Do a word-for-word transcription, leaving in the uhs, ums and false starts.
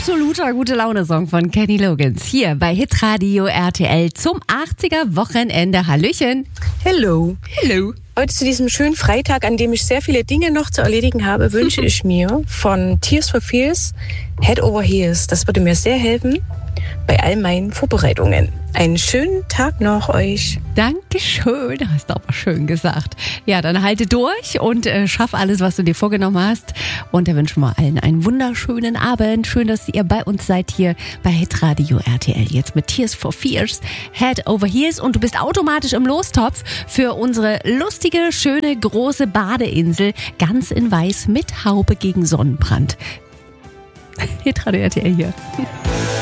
absoluter Gute-Laune-Song von Kenny Loggins hier bei Hitradio R T L zum achtziger-Wochenende. Hallöchen. Hello. Hello. Heute zu diesem schönen Freitag, an dem ich sehr viele Dinge noch zu erledigen habe, wünsche ich mir von Tears for Fears Head Over Heels. Das würde mir sehr helfen bei all meinen Vorbereitungen. Einen schönen Tag noch euch. Dankeschön, hast du aber schön gesagt. Ja, dann halte durch und äh, schaff alles, was du dir vorgenommen hast. Und da wünschen wir allen einen wunderschönen Abend. Schön, dass ihr bei uns seid hier bei Hitradio R T L. Jetzt mit Tears for Fears, Head Over Heels. Und du bist automatisch im Lostopf für unsere lustige, schöne, große Badeinsel. Ganz in weiß mit Haube gegen Sonnenbrand. Hitradio R T L hier.